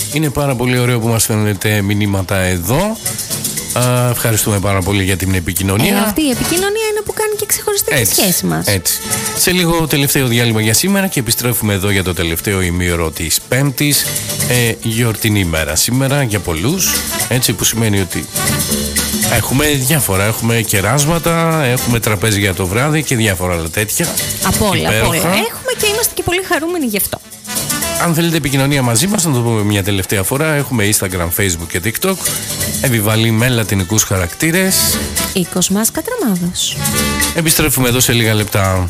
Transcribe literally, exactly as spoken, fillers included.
Είναι πάρα πολύ ωραίο που μας φαίνεται μηνύματα εδώ. Α, ευχαριστούμε πάρα πολύ για την επικοινωνία. Ε, αυτή η επικοινωνία είναι που κάνει και ξεχωριστή τη σχέση μας. Έτσι. Σε λίγο τελευταίο διάλειμμα για σήμερα και επιστρέφουμε εδώ για το τελευταίο ημίωρο της Πέμπτης. Ε, γιορτινή μέρα σήμερα για πολλούς. Έτσι, που σημαίνει ότι έχουμε διάφορα. Έχουμε κεράσματα, έχουμε τραπέζι για το βράδυ και διάφορα άλλα τέτοια. Από όλα, από όλα. Έχουμε και είμαστε και πολύ χαρούμενοι γι' αυτό. Αν θέλετε επικοινωνία μαζί μας, να το πούμε μια τελευταία φορά. Έχουμε Instagram, Facebook και TikTok. Επιβαλή με λατινικούς χαρακτήρες. Οίκος μας Κατραμάδος. Επιστρέφουμε εδώ σε λίγα λεπτά.